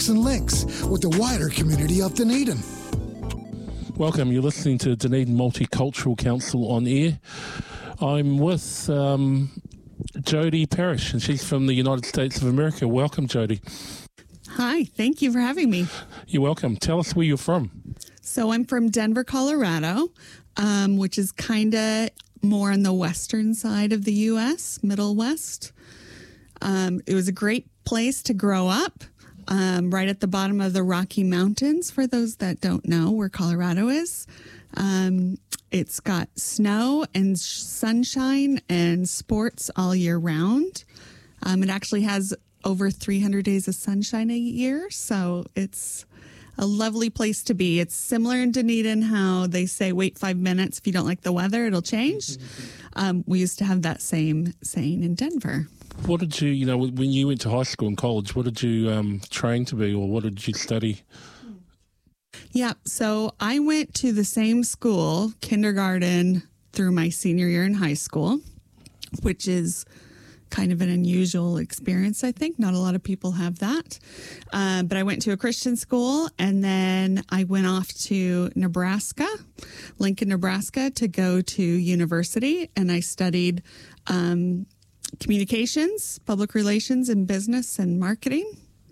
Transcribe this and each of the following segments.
connects and links with the wider community of Dunedin. Welcome. You're listening to Dunedin Multicultural Council on air. I'm with Jody Parrish, and she's from the United States of America. Welcome, Jody. Hi, thank you for having me. You're welcome. Tell us where you're from. So I'm from Denver, Colorado, which is kind of more on the western side of the U.S., Middle West. It was a great place to grow up, right at the bottom of the Rocky Mountains, for those that don't know where Colorado is. It's got snow and sunshine and sports all year round. It actually has over 300 days of sunshine a year, so it's a lovely place to be. It's similar in Dunedin how they say wait 5 minutes. If you don't like the weather, it'll change. We used to have that same saying in Denver. What did you, when you went to high school and college, what did you train to be, or what did you study? Yeah, so I went to the same school, kindergarten through my senior year in high school, which is kind of an unusual experience, I think. Not a lot of people have that. But I went to a Christian school, and then I went off to Nebraska, Lincoln, Nebraska, to go to university, and I studied communications, public relations, and business and marketing.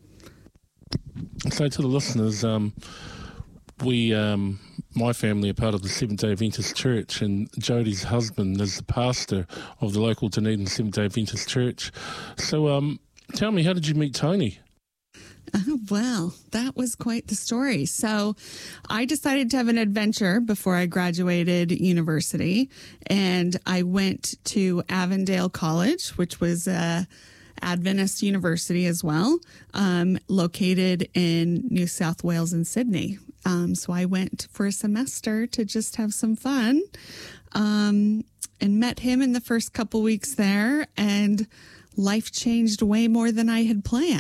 So to the listeners, my family are part of the Seventh-day Adventist Church, and Jody's husband is the pastor of the local Dunedin Seventh-day Adventist Church. So tell me, how did you meet Tony? Well, that was quite the story. So I decided to have an adventure before I graduated university, and I went to Avondale College, which was a Adventist university as well, located in New South Wales and Sydney. So I went for a semester to just have some fun, and met him in the first couple weeks there, and life changed way more than I had planned.